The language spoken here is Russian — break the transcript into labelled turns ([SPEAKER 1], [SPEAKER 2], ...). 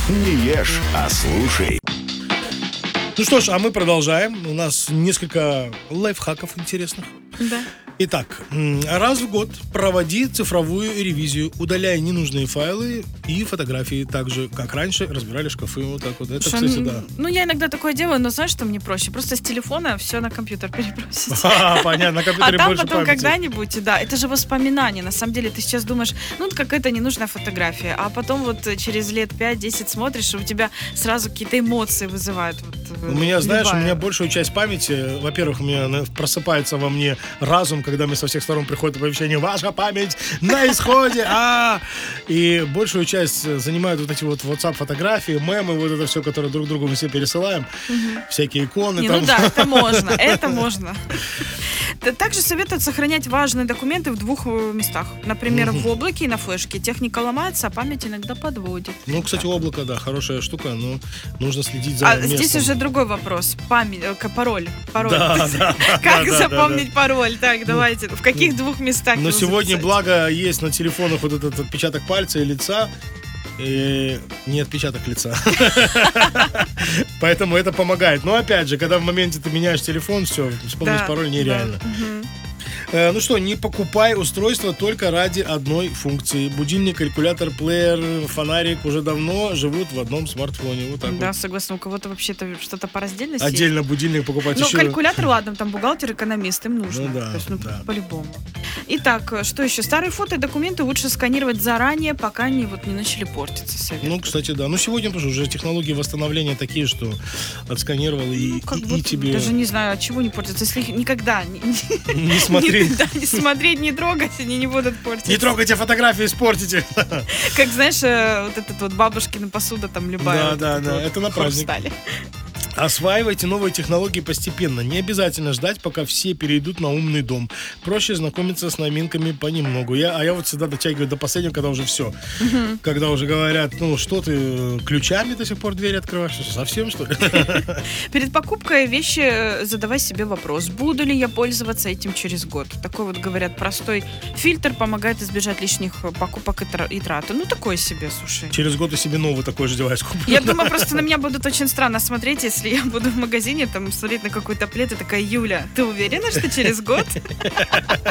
[SPEAKER 1] Не ешь, а слушай.
[SPEAKER 2] Ну что ж, а мы продолжаем. У нас несколько лайфхаков интересных.
[SPEAKER 3] Да.
[SPEAKER 2] Итак, раз в год проводи цифровую ревизию, удаляй ненужные файлы и фотографии, так же, как раньше разбирали шкафы. Вот так вот. Это, кстати, да.
[SPEAKER 3] Ну, я иногда такое делаю, но знаешь, что мне проще? Просто с телефона все на компьютер перебросить.
[SPEAKER 2] Понятно, на
[SPEAKER 3] А
[SPEAKER 2] компьютере
[SPEAKER 3] там
[SPEAKER 2] больше
[SPEAKER 3] потом
[SPEAKER 2] памяти.
[SPEAKER 3] когда-нибудь, да, это же воспоминания. На самом деле ты сейчас думаешь, ну, какая-то ненужная фотография, а потом вот через лет 5-10 смотришь, и у тебя сразу какие-то эмоции вызывают.
[SPEAKER 2] У меня, знаешь, у
[SPEAKER 3] любая.
[SPEAKER 2] меня большую часть памяти, во-первых, у меня просыпается во мне разум, когда мне со всех сторон приходит оповещение: ваша память на исходе, и большую часть занимают вот эти вот WhatsApp-фотографии, мемы, вот это все, которое друг другу мы все пересылаем, всякие иконы.
[SPEAKER 3] Ну да, это можно. Также советуют сохранять важные документы в двух местах. Например, в облаке и на флешке. Техника ломается, а память иногда подводит.
[SPEAKER 2] Ну, кстати, облако, да, хорошая штука, но нужно следить за
[SPEAKER 3] А
[SPEAKER 2] местом.
[SPEAKER 3] здесь уже другой вопрос. Пароль.
[SPEAKER 2] Да.
[SPEAKER 3] Как запомнить пароль? Так, давайте. В каких двух местах
[SPEAKER 2] Но
[SPEAKER 3] его
[SPEAKER 2] сегодня,
[SPEAKER 3] записать?
[SPEAKER 2] благо, есть на телефонах вот этот отпечаток пальца и лица. Не отпечаток лица. Поэтому это помогает. Но опять же, когда в моменте ты меняешь телефон, все, вспомнить пароль нереально. Ну что, не покупай устройство только ради одной функции. Будильник, калькулятор, плеер, фонарик уже давно живут в одном смартфоне. Вот так
[SPEAKER 3] Да,
[SPEAKER 2] вот.
[SPEAKER 3] согласна. У кого-то вообще-то что-то по раздельности.
[SPEAKER 2] Отдельно будильник покупать
[SPEAKER 3] Ну,
[SPEAKER 2] еще.
[SPEAKER 3] калькулятор, ладно, там бухгалтер, экономист, им нужно.
[SPEAKER 2] Ну да,
[SPEAKER 3] То есть,
[SPEAKER 2] да.
[SPEAKER 3] по-любому. Итак, что еще? Старые фото и документы лучше сканировать заранее, пока они не начали портиться. Советую.
[SPEAKER 2] Ну, кстати, да. Ну, сегодня тоже уже технологии восстановления такие, что отсканировал и тебе...
[SPEAKER 3] Даже не знаю, от чего не портятся. Если их никогда
[SPEAKER 2] Не смотри.
[SPEAKER 3] не смотреть, не трогать, они не будут портиться.
[SPEAKER 2] Не трогайте фотографии, испортите.
[SPEAKER 3] Как, знаешь, вот этот вот бабушкина посуда там любая.
[SPEAKER 2] Да, это на праздник.
[SPEAKER 3] Хрусталь.
[SPEAKER 2] Осваивайте новые технологии постепенно. Не обязательно ждать, пока все перейдут на умный дом. Проще знакомиться с новинками понемногу. Я вот всегда дотягиваю до последнего, когда уже все. Когда уже говорят, ну что ты, ключами до сих пор двери открываешь? Совсем, что ли?
[SPEAKER 3] Перед покупкой вещи задавай себе вопрос: буду ли я пользоваться этим через год? Такой вот, говорят, простой фильтр помогает избежать лишних покупок и трат. Ну, такой себе, слушай.
[SPEAKER 2] Через год и себе новый такой же девайс куплю.
[SPEAKER 3] Я думаю, просто на меня будут очень странно смотреть, если я буду в магазине там смотреть на какой-то плед и такая: Юля, ты уверена, что через год?